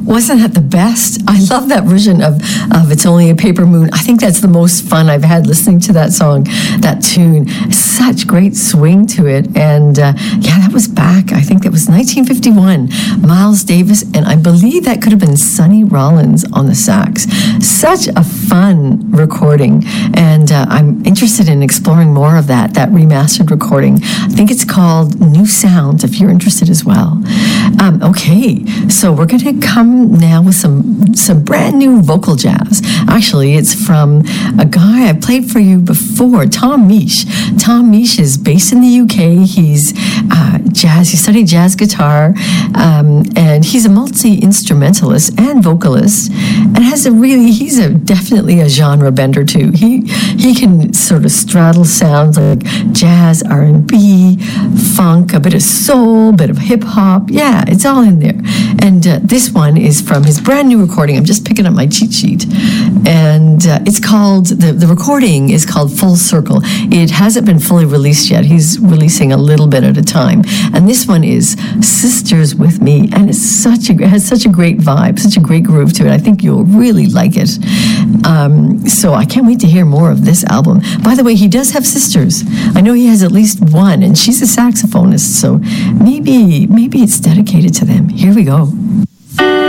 Wasn't that the best? I love that version of It's Only a Paper Moon. I think that's the most fun I've had listening to that song, that tune. Such great swing to it. And that was back, I think that was 1951. Miles Davis, and I believe that could have been Sonny Rollins on the sax. Such a fun recording. And I'm interested in exploring more of that remastered recording. I think it's called New Sounds, if you're interested as well. Okay, so we're going to come now with some brand new vocal jazz. Actually, it's from a guy I played for you before, Tom Misch. Tom Misch is based in the UK. He's jazz. He studied jazz guitar, and he's a multi-instrumentalist and vocalist, and he's definitely a genre bender too. He can sort of straddle sounds like jazz, R&B, funk, a bit of soul, a bit of hip hop. Yeah, it's all in there. And this one is from his brand new recording. I'm just picking up my cheat sheet, and it's called the recording is called Full Circle. It hasn't been fully released yet. He's releasing a little bit at a time, and this one is Sisters with Me, and it has such a great vibe, such a great groove to it. I think you'll really like it. So I can't wait to hear more of this album. By the way, he does have sisters. I know he has at least one, and she's a saxophonist, so maybe it's dedicated to them. Here we go.